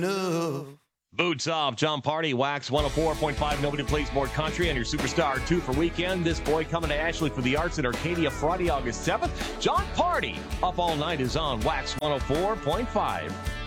Boots off, John Party, Wax 104.5. Nobody plays more country on your Superstar 2 for weekend. This boy coming to Ashley for the Arts at Arcadia Friday, August 7th. John Party, Up All Night is on Wax 104.5.